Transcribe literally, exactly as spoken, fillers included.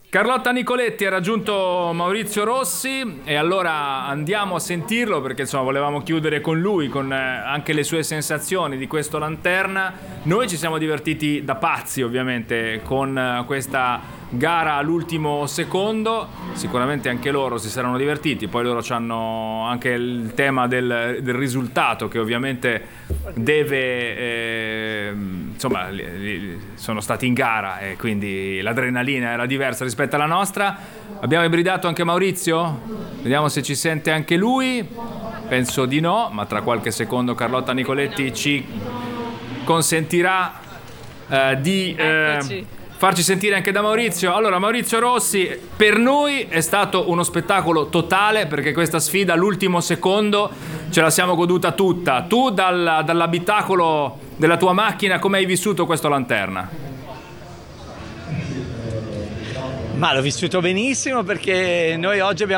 Carlotta Nicoletti ha raggiunto Maurizio Rossi e allora andiamo a sentirlo perché insomma volevamo chiudere con lui, con eh, anche le sue sensazioni di questo Lanterna. Noi ci siamo divertiti da pazzi ovviamente con eh, questa gara all'ultimo secondo, sicuramente anche loro si saranno divertiti, poi loro hanno anche il tema del, del risultato che ovviamente deve, eh, insomma li, li, sono stati in gara e quindi l'adrenalina era diversa rispetto alla nostra. Abbiamo ibridato anche Maurizio? Vediamo se ci sente anche lui, penso di no, ma tra qualche secondo Carlotta Nicoletti ci consentirà eh, di... Eh, farci sentire anche da Maurizio. Allora, Maurizio Rossi, per noi è stato uno spettacolo totale perché questa sfida all'ultimo secondo ce la siamo goduta tutta. Tu dal, dall'abitacolo della tua macchina come hai vissuto questo Lanterna? Ma l'ho vissuto benissimo perché noi oggi abbiamo